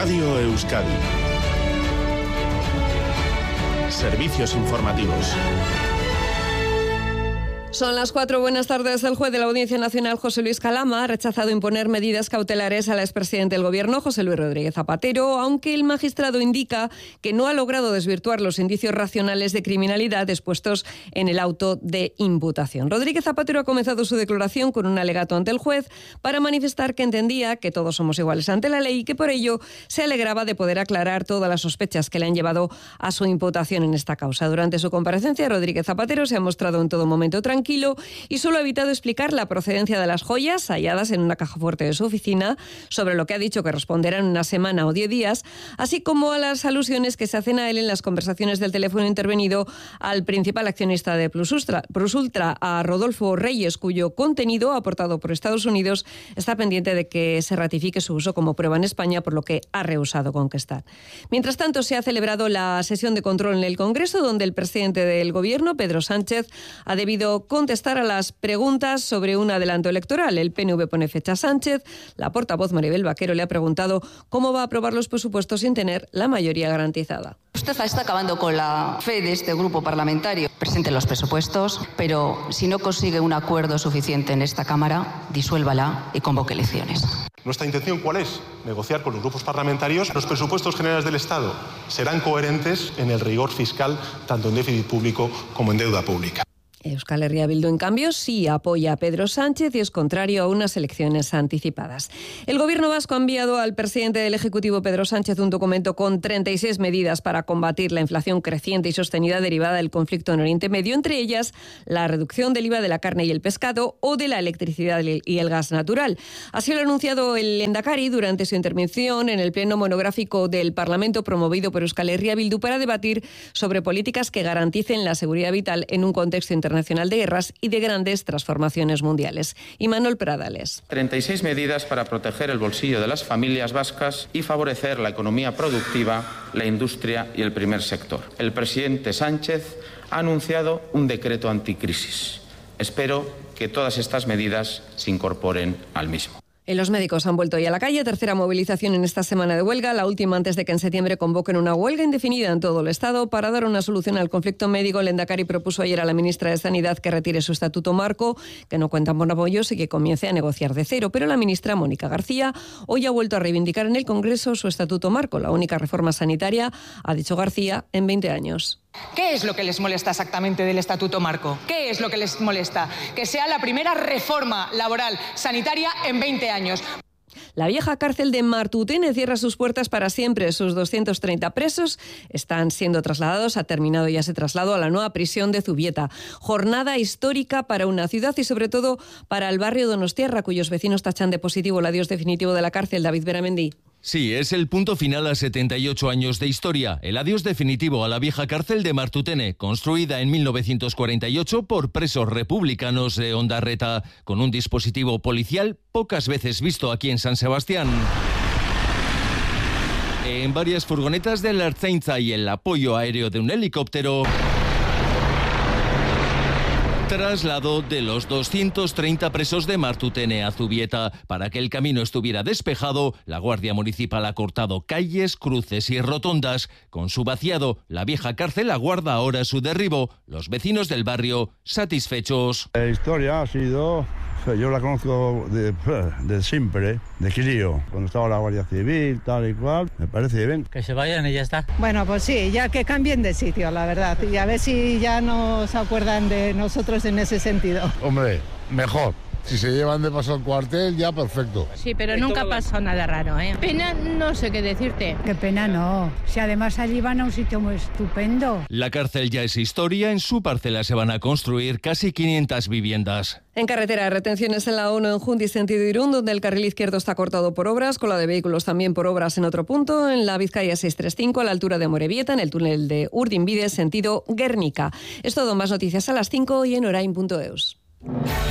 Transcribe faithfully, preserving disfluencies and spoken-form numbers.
Radio Euskadi. Servicios informativos. Son las cuatro. Buenas tardes. El juez de la Audiencia Nacional, José Luis Calama, ha rechazado imponer medidas cautelares al expresidente del Gobierno, José Luis Rodríguez Zapatero, aunque el magistrado indica que no ha logrado desvirtuar los indicios racionales de criminalidad expuestos en el auto de imputación. Rodríguez Zapatero ha comenzado su declaración con un alegato ante el juez para manifestar que entendía que todos somos iguales ante la ley y que por ello se alegraba de poder aclarar todas las sospechas que le han llevado a su imputación en esta causa. Durante su comparecencia, Rodríguez Zapatero se ha mostrado en todo momento tranquilo y solo ha evitado explicar la procedencia de las joyas halladas en una caja fuerte de su oficina, sobre lo que ha dicho que responderá en una semana o diez días, así como a las alusiones que se hacen a él en las conversaciones del teléfono intervenido al principal accionista de Plusultra, Plusultra, a Rodolfo Reyes, cuyo contenido, aportado por Estados Unidos, está pendiente de que se ratifique su uso como prueba en España, por lo que ha rehusado contestar. Mientras tanto, se ha celebrado la sesión de control en el Congreso, donde el presidente del Gobierno, Pedro Sánchez, ha debido contestar a las preguntas sobre un adelanto electoral. El P N V pone fecha a Sánchez. La portavoz Maribel Vaquero le ha preguntado cómo va a aprobar los presupuestos sin tener la mayoría garantizada. Usted está acabando con la fe de este grupo parlamentario. Presente los presupuestos, pero si no consigue un acuerdo suficiente en esta Cámara, disuélvala y convoque elecciones. ¿Nuestra intención cuál es? Negociar con los grupos parlamentarios. Los presupuestos generales del Estado serán coherentes en el rigor fiscal, tanto en déficit público como en deuda pública. Euskal Herria Bildu, en cambio, sí apoya a Pedro Sánchez y es contrario a unas elecciones anticipadas. El Gobierno vasco ha enviado al presidente del Ejecutivo, Pedro Sánchez, un documento con treinta y seis medidas para combatir la inflación creciente y sostenida derivada del conflicto en Oriente Medio, entre ellas la reducción del I V A de la carne y el pescado o de la electricidad y el gas natural. Así lo ha anunciado el Lehendakari durante su intervención en el pleno monográfico del Parlamento promovido por Euskal Herria Bildu para debatir sobre políticas que garanticen la seguridad vital en un contexto internacional Nacional de guerras y de grandes transformaciones mundiales. Imanol Pradales. treinta y seis medidas para proteger el bolsillo de las familias vascas y favorecer la economía productiva, la industria y el primer sector. El presidente Sánchez ha anunciado un decreto anticrisis. Espero que todas estas medidas se incorporen al mismo. Y los médicos han vuelto hoy a la calle, tercera movilización en esta semana de huelga, la última antes de que en septiembre convoquen una huelga indefinida en todo el Estado. Para dar una solución al conflicto médico, el Lehendakari propuso ayer a la ministra de Sanidad que retire su estatuto marco, que no cuentan con apoyos y que comience a negociar de cero. Pero la ministra Mónica García hoy ha vuelto a reivindicar en el Congreso su estatuto marco, la única reforma sanitaria, ha dicho García, en veinte años. ¿Qué es lo que les molesta exactamente del Estatuto Marco? ¿Qué es lo que les molesta? Que sea la primera reforma laboral sanitaria en veinte años. La vieja cárcel de Martutene cierra sus puertas para siempre. Sus doscientos treinta presos están siendo trasladados, ha terminado ya ese traslado a la nueva prisión de Zubieta. Jornada histórica para una ciudad y sobre todo para el barrio Donostiarra, cuyos vecinos tachan de positivo el adiós definitivo de la cárcel. David Beramendi. Sí, es el punto final a setenta y ocho años de historia, el adiós definitivo a la vieja cárcel de Martutene, construida en mil novecientos cuarenta y ocho por presos republicanos de Ondarreta, con un dispositivo policial pocas veces visto aquí en San Sebastián. En varias furgonetas de la Ertzaintza y el apoyo aéreo de un helicóptero, traslado de los doscientos treinta presos de Martutene a Zubieta. Para que el camino estuviera despejado, la Guardia Municipal ha cortado calles, cruces y rotondas. Con su vaciado, la vieja cárcel aguarda ahora su derribo. Los vecinos del barrio satisfechos. La historia ha sido... Yo la conozco de, de siempre, de crío, cuando estaba la Guardia Civil, tal y cual, me parece bien. Que se vayan y ya está. Bueno, pues sí, ya que cambien de sitio, la verdad, y a ver si ya no se acuerdan de nosotros en ese sentido. Hombre, mejor. Si se llevan de paso al cuartel, ya perfecto. Sí, pero nunca ha pasado nada raro, ¿eh? Pena, no sé qué decirte. Qué pena no. Si además allí van a un sitio muy estupendo. La cárcel ya es historia. En su parcela se van a construir casi quinientas viviendas. En carretera, retenciones en la uno en Junti, sentido Irún, donde el carril izquierdo está cortado por obras, con la de vehículos también por obras en otro punto. En la Vizcaya seiscientos treinta y cinco, a la altura de Amorebieta, en el túnel de Urdinbide, sentido Guernica. Es todo, más noticias a las cinco y en orain punto eus.